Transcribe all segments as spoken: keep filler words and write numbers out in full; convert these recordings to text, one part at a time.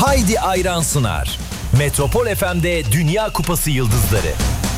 Haydi Ayran sunar. Metropol F M'de Dünya Kupası Yıldızları.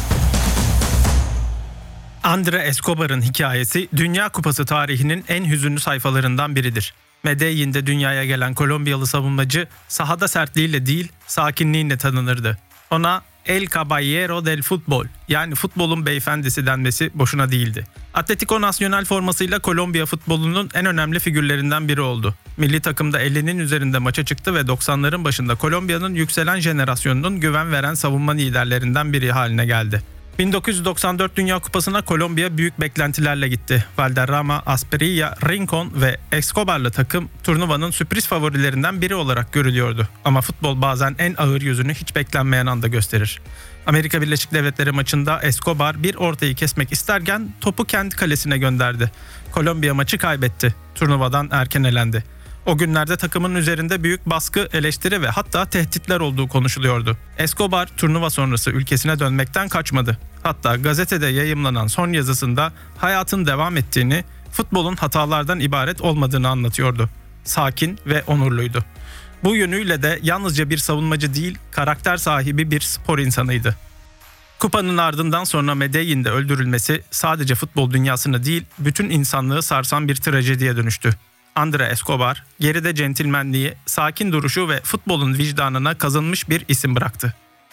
Andre Escobar'ın hikayesi Dünya Kupası tarihinin en hüzünlü sayfalarından biridir. Medellin'de dünyaya gelen Kolombiyalı savunmacı sahada sertliğiyle değil, sakinliğiyle tanınırdı. Ona El Caballero del Futbol, yani futbolun beyefendisi denmesi boşuna değildi. Atletico Nacional formasıyla Kolombiya futbolunun en önemli figürlerinden biri oldu. Milli takımda ellinin üzerinde maça çıktı ve doksanların başında Kolombiya'nın yükselen jenerasyonunun güven veren savunma liderlerinden biri haline geldi. bin dokuz yüz doksan dört Dünya Kupası'na Kolombiya büyük beklentilerle gitti. Valderrama, Asprilla, Rincon ve Escobar'lı takım turnuvanın sürpriz favorilerinden biri olarak görülüyordu. Ama futbol bazen en ağır yüzünü hiç beklenmeyen anda gösterir. Amerika Birleşik Devletleri maçında Escobar bir ortayı kesmek isterken topu kendi kalesine gönderdi. Kolombiya maçı kaybetti. Turnuvadan erken elendi. O günlerde takımın üzerinde büyük baskı, eleştiri ve hatta tehditler olduğu konuşuluyordu. Escobar turnuva sonrası ülkesine dönmekten kaçmadı. Hatta gazetede yayımlanan son yazısında hayatın devam ettiğini, futbolun hatalardan ibaret olmadığını anlatıyordu. Sakin ve onurluydu. Bu yönüyle de yalnızca bir savunmacı değil, karakter sahibi bir spor insanıydı. Kupanın ardından sonra Medellin'de öldürülmesi sadece futbol dünyasını değil, bütün insanlığı sarsan bir trajediye dönüştü. Andre Escobar, geride centilmenliği, sakin duruşu ve futbolun vicdanına kazınmış bir isim bıraktı.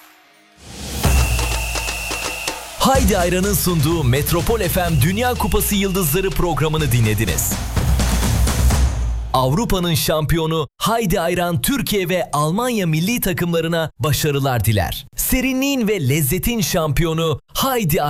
Haydi Ayran'ın sunduğu Metropol F M Dünya Kupası Yıldızları programını dinlediniz. Avrupa'nın şampiyonu Haydi Ayran Türkiye ve Almanya milli takımlarına başarılar diler. Serinliğin ve lezzetin şampiyonu Haydi